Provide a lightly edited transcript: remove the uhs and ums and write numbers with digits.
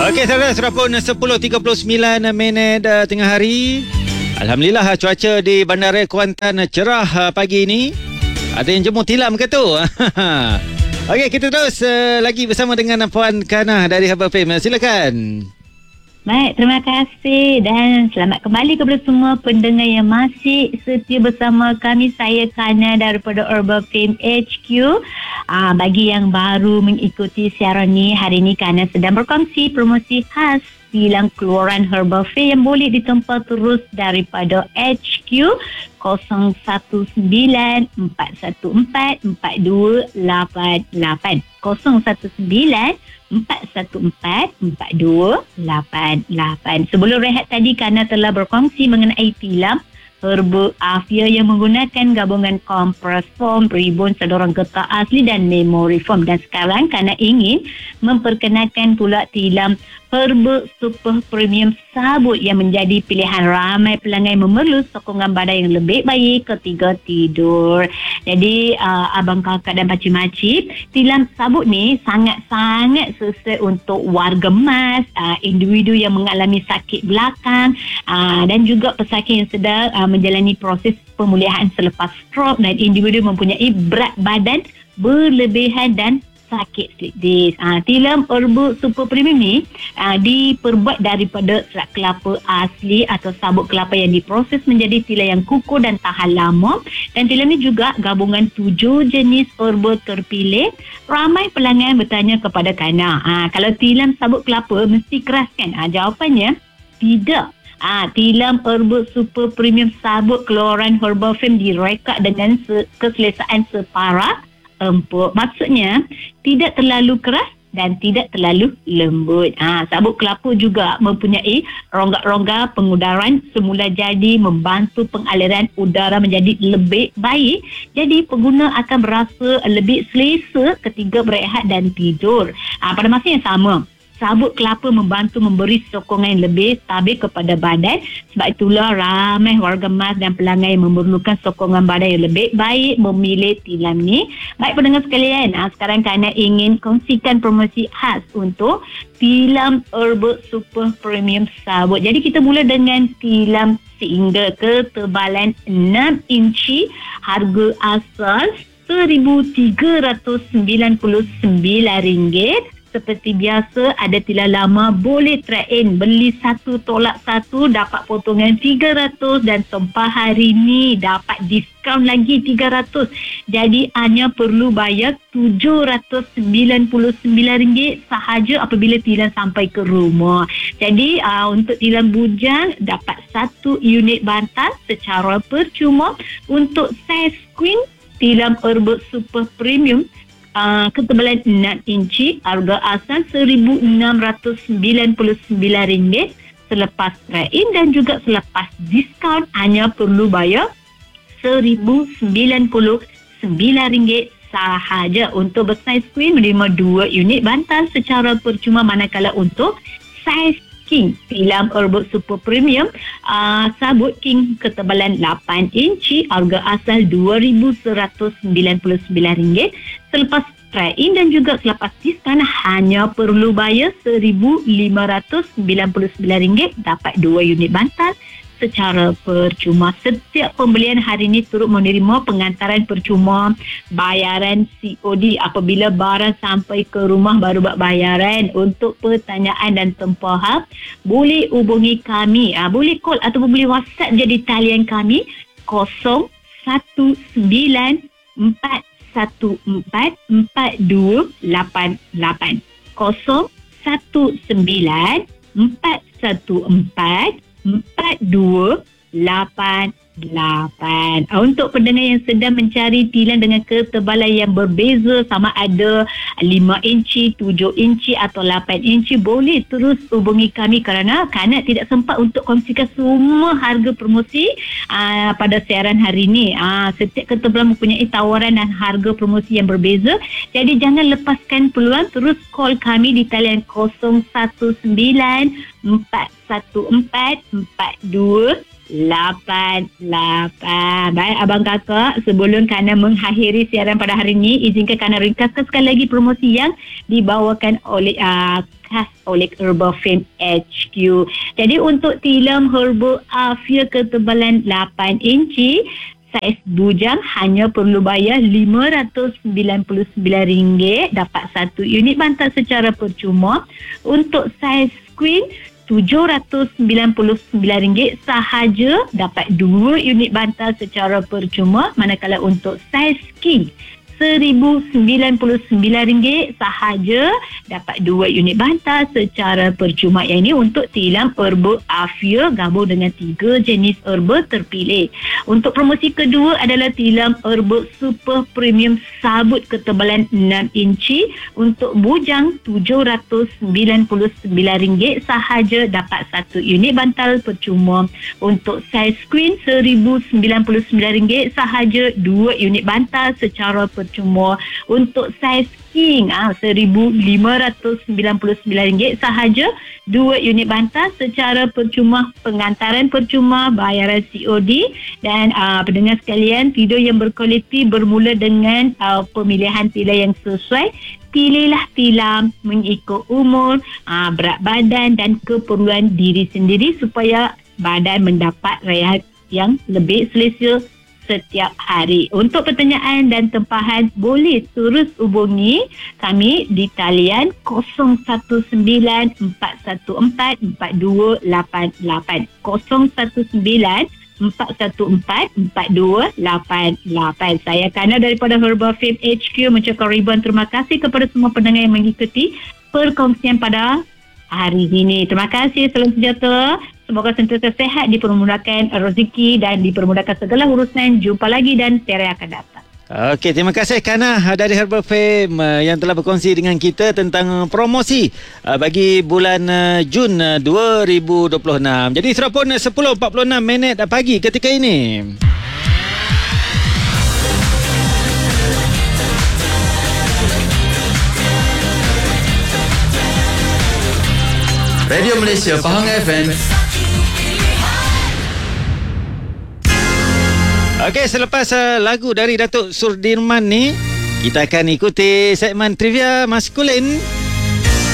Okey, saudara, sudah pun 10.39 tengah hari. Alhamdulillah, cuaca di Bandara Kuantan cerah pagi ini. Ada yang jemur tilam ke tu? Okey, kita terus lagi bersama dengan Puan Kanah dari Herbal Fame. Silakan. Baik, terima kasih dan selamat kembali kepada semua pendengar yang masih setia bersama kami. Saya Kana daripada Herbal Fame HQ. Bagi yang baru mengikuti siaran ni, hari ni Kana sedang berkongsi promosi khas silang keluaran Herbal Fame yang boleh ditempa terus daripada HQ 019-414-4288 019-414-4288. Sebelum rehat tadi, Kana telah berkongsi mengenai tilam Herbal Afia yang menggunakan gabungan kompres foam, ribun, sedorong getah asli dan memory foam. Dan sekarang Kana ingin memperkenalkan pula tilam Herbal Super Premium Sabut yang menjadi pilihan ramai pelanggan memerlu sokongan badan yang lebih baik ketika tidur. Jadi abang kakak dan pakcik-makcik, tilam sabut ni sangat-sangat sesuai untuk warga emas, individu yang mengalami sakit belakang dan juga pesakit yang sedang menjalani proses pemulihan selepas stroke dan individu mempunyai berat badan berlebihan dan sakit slip disc. Tilam Herbal Super Premium ni diperbuat daripada serat kelapa asli atau sabut kelapa yang diproses menjadi tilam yang kukuh dan tahan lama. Dan tilam ni juga gabungan 7 jenis herbal terpilih. Ramai pelanggan bertanya kepada Kana, kalau tilam sabut kelapa mesti keras kan? Jawapannya tidak. Tilam Herbal Super Premium Sabut keluaran Herbal Fame direka dengan keselesaan separas empuk. Maksudnya tidak terlalu keras dan tidak terlalu lembut. Sabut kelapa juga mempunyai rongga-rongga pengudaran semula jadi membantu pengaliran udara menjadi lebih baik. Jadi pengguna akan berasa lebih selesa ketika berehat dan tidur. Pada masa yang sama, sabut kelapa membantu memberi sokongan yang lebih stabil kepada badan. Sebab itulah ramai warga emas dan pelanggan yang memerlukan sokongan badan yang lebih baik memilih tilam ni. Baik pendengar sekalian, sekarang Kana ingin kongsikan promosi khas untuk tilam Herbal Super Premium Sabut. Jadi kita mula dengan tilam single ketebalan 6 inci, harga asal RM1,399. Seperti biasa, ada tilam lama boleh trade in. Beli satu tolak satu dapat potongan RM300 dan sempah hari ni dapat diskaun lagi RM300. Jadi hanya perlu bayar RM799 sahaja apabila tilam sampai ke rumah. Jadi untuk tilam bujang dapat satu unit bantal secara percuma. Untuk saiz queen, tilam Herbal Super Premium ketebalan 6 inci, harga asal RM1,699 selepas trade-in dan juga selepas diskaun hanya perlu bayar RM1,099 sahaja. Untuk bersaiz queen menerima 2 unit bantal secara percuma, manakala untuk saiz king, tilam Herbal Super Premium sabut king ketebalan 8 inci, harga asal RM2,199 selepas trade-in dan juga selepas diskaun hanya perlu bayar RM1,599 dapat 2 unit bantal secara percuma. Setiap pembelian hari ini turut menerima pengantaran percuma, bayaran COD apabila barang sampai ke rumah baru buat bayaran. Untuk pertanyaan dan tempahan boleh hubungi kami, boleh call ataupun boleh WhatsApp jadi talian kami 019-414-4288 019-414-4288. Untuk pendengar yang sedang mencari tilam dengan ketebalan yang berbeza, sama ada 5 inci, 7 inci atau 8 inci, boleh terus hubungi kami kerana Kana tidak sempat untuk kongsikan semua harga promosi pada siaran hari ini. Setiap ketebalan mempunyai tawaran dan harga promosi yang berbeza. Jadi jangan lepaskan peluang, terus call kami di talian 019-414-4288 Baik abang kakak, sebelum Kana mengakhiri siaran pada hari ini, izinkan Kana ringkaskan sekali lagi promosi yang dibawakan oleh khas oleh Herbal Fame HQ. Jadi untuk tilam Herbal Afia ketebalan 8 inci, saiz bujang hanya perlu bayar RM599, dapat 1 unit bantal secara percuma. Untuk saiz queen RM799 sahaja, dapat 2 unit bantal secara percuma. Manakala untuk saiz king RM1,099 sahaja, dapat 2 unit bantal secara percuma. Yang ini untuk tilam Herbal Afia gabung dengan 3 jenis herbal terpilih. Untuk promosi kedua adalah tilam Herbal Super Premium sabut ketebalan 6 inci untuk bujang RM799 sahaja, dapat 1 unit bantal percuma. Untuk saiz queen RM1,099 sahaja, 2 unit bantal secara percuma. Untuk saiz king RM1,599 sahaja, 2 unit bantal secara percuma. Pengantaran percuma, bayaran COD. Dan pendengar sekalian, tidur yang berkualiti bermula dengan pemilihan tilam yang sesuai. Pilihlah tilam mengikut umur, berat badan dan keperluan diri sendiri supaya badan mendapat rehat yang lebih selesa setiap hari. Untuk pertanyaan dan tempahan, boleh terus hubungi kami di talian 019-414-4288. 019-414-4288. Saya Kana daripada Herbal Fame HQ mengucapkan ribuan terima kasih kepada semua pendengar yang mengikuti perkongsian pada hari ini. Terima kasih, salam sejahtera. Semoga sentiasa sehat, dipermudahkan rezeki dan dipermudahkan segala urusan. Jumpa lagi dan seri akan datang. Okey, terima kasih Kana dari Herbal Fame yang telah berkongsi dengan kita tentang promosi bagi bulan Jun 2026. Jadi sudah pun 10.46 pagi ketika ini. Radio Malaysia Pahang FM. Okey, selepas lagu dari Datuk Sudirman ni, kita akan ikuti segmen trivia maskulin.